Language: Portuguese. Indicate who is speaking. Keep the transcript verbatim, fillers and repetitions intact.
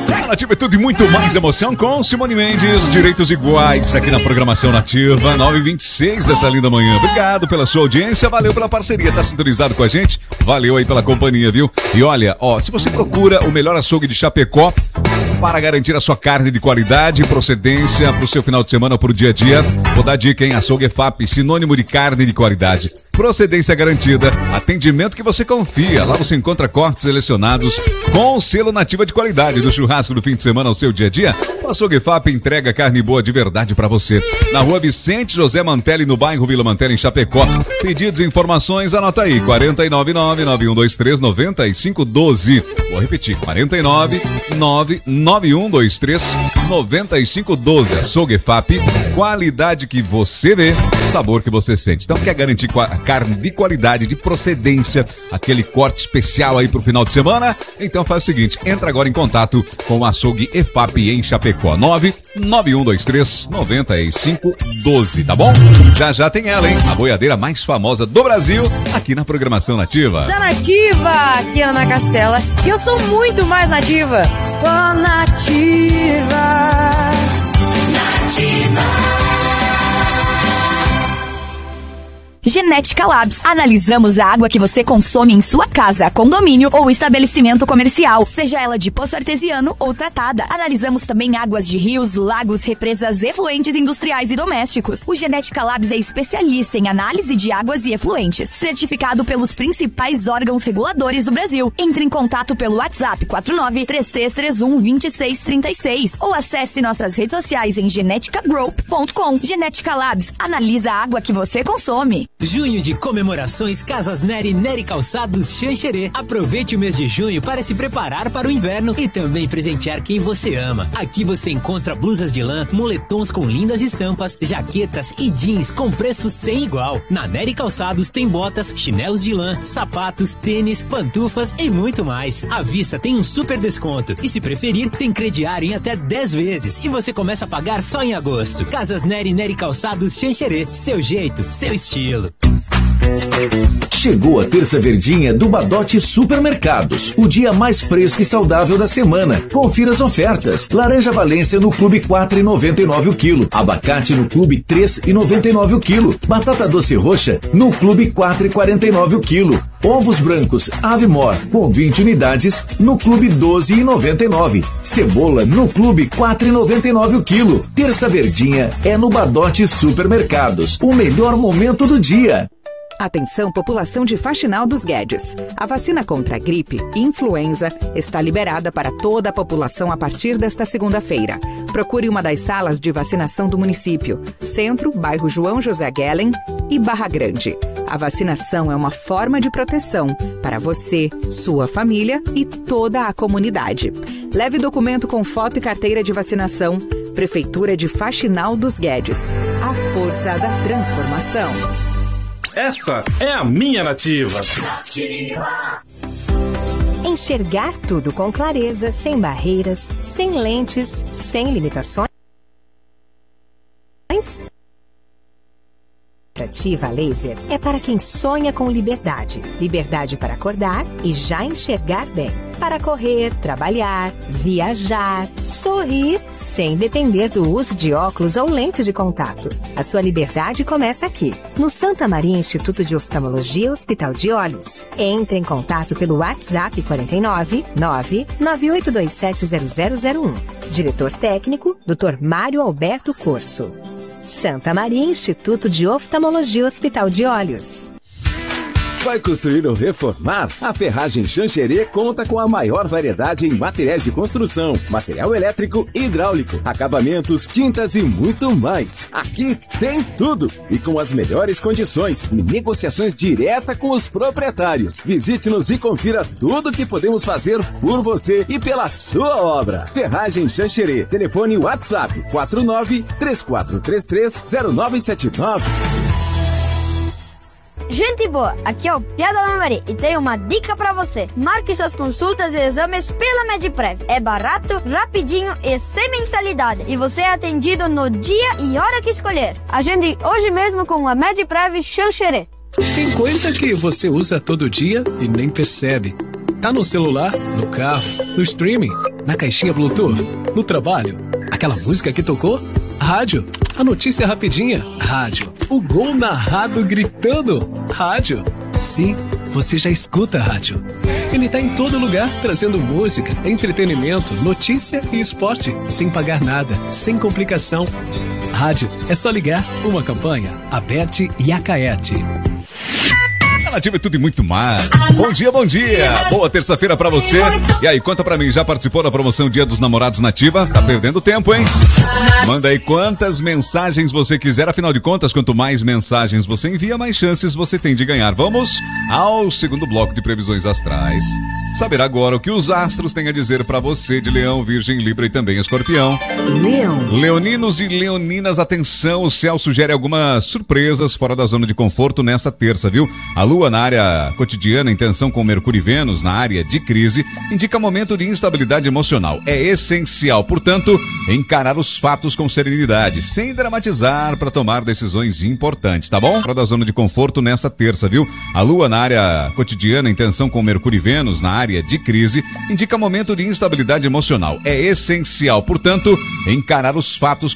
Speaker 1: Nativa é tudo e muito mais emoção com Simone Mendes, direitos iguais aqui na programação Nativa, nove e vinte e seis dessa linda manhã. Obrigado pela sua audiência, valeu pela parceria, tá sintonizado com a gente? Valeu aí pela companhia, viu? E olha, ó, se você procura o melhor açougue de Chapecó para garantir a sua carne de qualidade e procedência para o seu final de semana ou para o dia a dia, vou dar dica, hein? Açougue E F A P, sinônimo de carne de qualidade. Procedência garantida, atendimento que você confia. Lá você encontra cortes selecionados com o selo Nativa de qualidade. Do churrasco do fim de semana ao seu dia a dia, o Açougue E F A P entrega carne boa de verdade para você. Na rua Vicente José Mantelli, no bairro Vila Mantelli, em Chapecó. Pedidos e informações, anota aí, quatro nove nove, nove um dois três, nove cinco um dois. Vou repetir, quatro nove nove, nove um dois três, nove cinco um dois. Açougue E F A P, qualidade que você vê, sabor que você sente. Então quer garantir carne de qualidade, de procedência, aquele corte especial aí pro final de semana? Então faz o seguinte, entra agora em contato com o Açougue E F A P em Chapecó, nove nove um dois três, nove cinco um dois, tá bom? Já já tem ela, hein? A boiadeira mais famosa do Brasil, aqui na programação Nativa.
Speaker 2: Sou nativa, aqui é Ana Castela, e eu sou muito mais nativa. Sou nativa. Nativa.
Speaker 3: Genética Labs. Analisamos a água que você consome em sua casa, condomínio ou estabelecimento comercial, seja ela de poço artesiano ou tratada. Analisamos também águas de rios, lagos, represas, efluentes industriais e domésticos. O Genética Labs é especialista em análise de águas e efluentes, certificado pelos principais órgãos reguladores do Brasil. Entre em contato pelo WhatsApp quatro nove três três três um dois seis três seis ou acesse nossas redes sociais em genetica group ponto com. Genética Labs, analisa a água que você consome.
Speaker 4: Junho de comemorações Casas Neri Neri Calçados Xanxerê. Aproveite o mês de junho para se preparar para o inverno e também presentear quem você ama. Aqui você encontra blusas de lã, moletons com lindas estampas, jaquetas e jeans com preço sem igual. Na Neri Calçados tem botas, chinelos de lã, sapatos, tênis, pantufas e muito mais. À vista tem um super desconto e se preferir tem crediário em até dez vezes e você começa a pagar só em agosto. Casas Neri Neri Calçados Xanxerê. Seu jeito, seu estilo.
Speaker 5: Chegou a terça verdinha do Badote Supermercados, o dia mais fresco e saudável da semana. Confira as ofertas. Laranja Valência no Clube quatro reais e noventa e nove o quilo. Abacate no Clube três reais e noventa e nove o quilo. Batata doce roxa no Clube quatro reais e quarenta e nove o quilo. Ovos brancos Avimor com vinte unidades no Clube doze reais e noventa e nove. Cebola no Clube quatro reais e noventa e nove o quilo. Terça verdinha é no Badote Supermercados. O melhor momento do dia.
Speaker 6: Atenção, população de Faxinal dos Guedes. A vacina contra a gripe e influenza está liberada para toda a população a partir desta segunda-feira. Procure uma das salas de vacinação do município. Centro, bairro João José Guellen e Barra Grande. A vacinação é uma forma de proteção para você, sua família e toda a comunidade. Leve documento com foto e carteira de vacinação. Prefeitura de Faxinal dos Guedes. A força da transformação.
Speaker 7: Essa é a minha Nativa.
Speaker 8: Nativa. Enxergar tudo com clareza, sem barreiras, sem lentes, sem limitações. Nativa Laser é para quem sonha com liberdade. Liberdade para acordar e já enxergar bem. Para correr, trabalhar, viajar, sorrir, sem depender do uso de óculos ou lentes de contato. A sua liberdade começa aqui, no Santa Maria Instituto de Oftalmologia Hospital de Olhos. Entre em contato pelo WhatsApp quatro nove nove, nove oito dois sete zero zero zero um. Diretor técnico, doutor Mário Alberto Corso. Santa Maria Instituto de Oftalmologia Hospital de Olhos.
Speaker 9: Vai construir ou reformar? A Ferragem Xanxerê conta com a maior variedade em materiais de construção, material elétrico e hidráulico, acabamentos, tintas e muito mais. Aqui tem tudo e com as melhores condições e negociações direta com os proprietários. Visite-nos e confira tudo que podemos fazer por você e pela sua obra. Ferragem Xanxerê. Telefone WhatsApp quatro nove três quatro três três zero nove sete nove.
Speaker 10: Gente boa, aqui é o Piada da Mari e tenho uma dica pra você. Marque suas consultas e exames pela Mediprev. É barato, rapidinho e sem mensalidade. E você é atendido no dia e hora que escolher. Agende hoje mesmo com a Mediprev Xanxerê.
Speaker 11: Tem coisa que você usa todo dia e nem percebe. Tá no celular, no carro, no streaming, na caixinha Bluetooth, no trabalho. Aquela música que tocou? Rádio. A notícia rapidinha? Rádio. O gol narrado gritando? Rádio. Sim, você já escuta rádio. Ele tá em todo lugar, trazendo música, entretenimento, notícia e esporte, sem pagar nada, sem complicação. Rádio, é só ligar. Uma campanha, Aberte e Acaete.
Speaker 1: Nativa é tudo e muito mais. Bom dia, bom dia. Boa terça-feira pra você. E aí, conta pra mim, já participou da promoção Dia dos Namorados Nativa? Tá perdendo tempo, hein? Manda aí quantas mensagens você quiser. Afinal de contas, quanto mais mensagens você envia, mais chances você tem de ganhar. Vamos ao segundo bloco de previsões astrais. Saber agora o que os astros têm a dizer pra você de Leão, Virgem, Libra e também Escorpião.
Speaker 6: Leão.
Speaker 1: Leoninos e leoninas, atenção, o céu sugere algumas surpresas fora da zona de conforto nessa terça, viu? A Lua na área cotidiana, em tensão com Mercúrio e Vênus na área de crise, indica momento de instabilidade emocional. É essencial, portanto, encarar os fatos com serenidade, sem dramatizar para tomar decisões importantes, tá bom? Fora da zona de conforto nessa terça, viu? A Lua na área cotidiana, em tensão com Mercúrio e Vênus na área de crise, indica momento de instabilidade emocional. É essencial, portanto, encarar os fatos